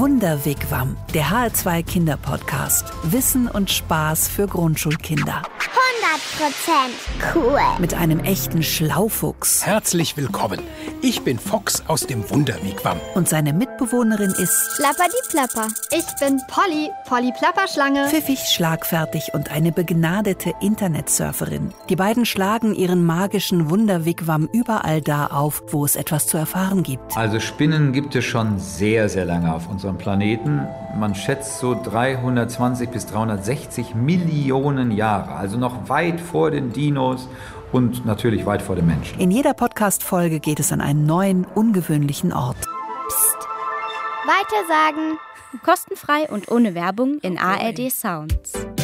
Wunderwigwam, der HR2 Kinderpodcast. Wissen und Spaß für Grundschulkinder. 100% cool. Mit einem echten Schlaufuchs. Herzlich willkommen. Ich bin Fox aus dem Wunderwigwam. Und seine Mitbewohnerin ist Plapperdiplapper. Ich bin Polly, Polly Plapperschlange. pfiffig, schlagfertig und eine begnadete Internetsurferin. Die beiden schlagen ihren magischen Wunderwigwam überall da auf, wo es etwas zu erfahren gibt. Also Spinnen gibt es schon sehr, sehr lange auf unserem Planeten. Man schätzt so 320 bis 360 Millionen Jahre, also noch weit vor den Dinos und natürlich weit vor den Menschen. In jeder Podcast-Folge geht es an einen neuen, ungewöhnlichen Ort. Weitersagen. Kostenfrei und ohne Werbung in ARD Sounds.